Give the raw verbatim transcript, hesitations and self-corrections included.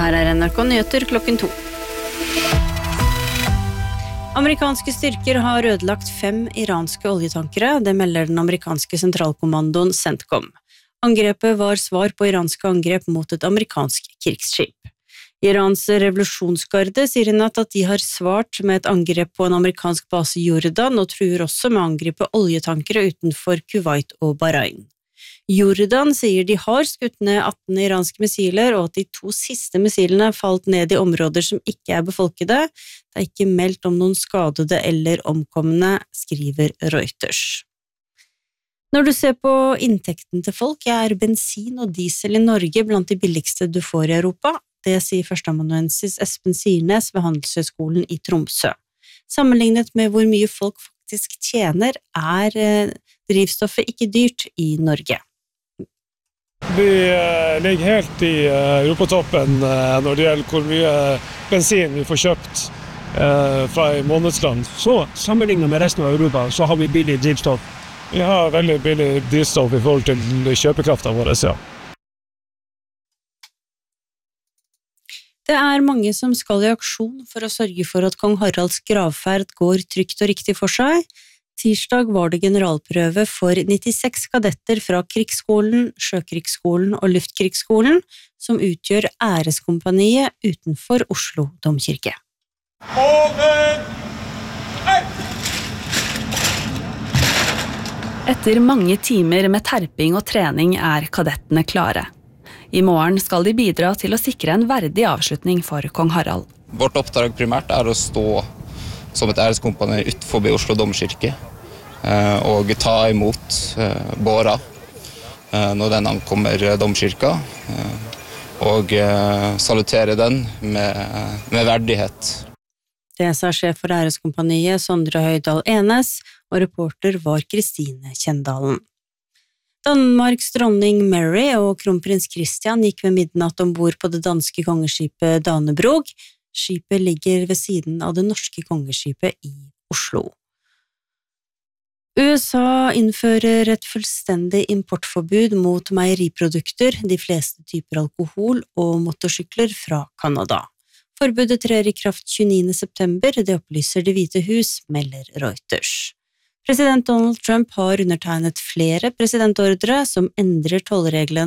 Her er N R K Nyheter klokken to. Amerikanske styrker har ødelagt fem iranske oljetankere, det melder den amerikanske sentralkommandoen CENTCOM. Angrepet var svar på iranske angrep mot et amerikansk krigsskip. Irans revolusjonsgarde sier i natt at de har svart med et angrep på en amerikansk base i Jordan og truer også med å angripe oljetankere utenfor Kuwait og Bahrain. Jordan sier de har skutt ned atten iranske missiler, og at de to siste missilene falt ned i områder som ikke er befolkede. Det er ikke meldt om noen skadede eller omkomne, skriver Reuters. Når du ser på inntekten til folk, er bensin og diesel i Norge blant de billigste du får i Europa. Det sier førsteamanuensis Espen Sirnes ved Handelshøyskolen i Tromsø. Sammenlignet med hvor mye folk faktisk tjener, er drivstoffet ikke dyrt i Norge. Vi ligger helt i europatoppen når det gjelder hvor mye bensin vi får kjøpt fra i månedsland. Så sammenlignet med resten av Europa, så har vi billig drivstoff. Vi har veldig billig drivstoff i forhold til kjøpekraften vår, ja. Det er mange som skal i aksjon for å sørge for at kong Haralds gravferd går trygt og riktig for seg. Tirsdag var det generalprøve for nittiseks kadetter fra Krigsskolen, Sjøkrigsskolen og Luftkrigsskolen, som utgjør æreskompaniet utenfor Oslo domkirke. Etter mange timer med terping og trening er kadettene klare. I morgen skal de bidra til å sikre en verdig avslutning for kong Harald. Vårt oppdrag primært er å stå som et æreskompani utenfor Oslo domkirke og ta imot båra når den ankommer domkirka og salutere den med, med verdighet. Det sa sjef for æreskompaniet Sondre Høydal Enes, og reporter var Kristine Kjendalen. Danmarks dronning Mary og kronprins Christian gikk ved midnatt ombord på det danske kongeskipet Danebrog. Skipet ligger ved siden av det norske kongeskipet i Oslo. U S A innfører et fullstendig importforbud mot meieriprodukter, de fleste typer alkohol og motorsykler fra Kanada. Forbudet trer i kraft tjueniende september, det opplyser Det hvite hus, melder Reuters. President Donald Trump har undertegnet flere presidentordre som endrer tollreglene